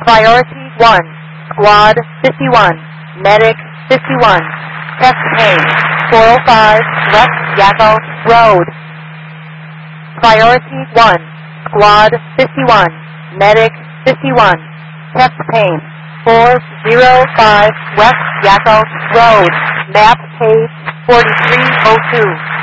Priority 1, Squad 51, Medic 51, chest pain, 405 West Yakko Road. Priority 1, Squad 51, Medic 51, chest pain, 405 West Yakko Road, map page 4302.